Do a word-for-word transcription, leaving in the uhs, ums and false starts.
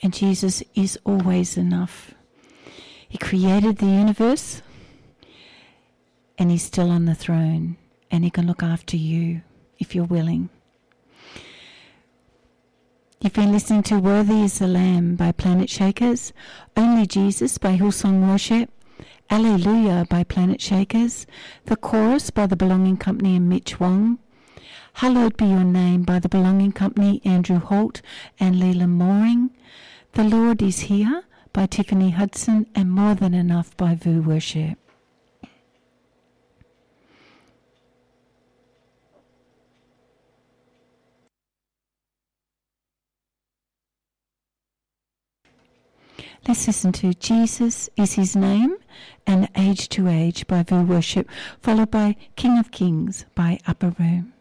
And Jesus is always enough. He created the universe, and he's still on the throne, and he can look after you if you're willing. You've been listening to Worthy is the Lamb by Planet Shakers, Only Jesus by Hillsong Worship, Alleluia by Planet Shakers, The Chorus by The Belonging Company and Mitch Wong, Hallowed Be Your Name by The Belonging Company, Andrew Holt and Leland Mooring, The Lord is Here by Tiffany Hudson, and More Than Enough by Vu Worship. Let's listen to Jesus is His Name and Age to Age by Vu Worship, followed by King of Kings by Upper Room.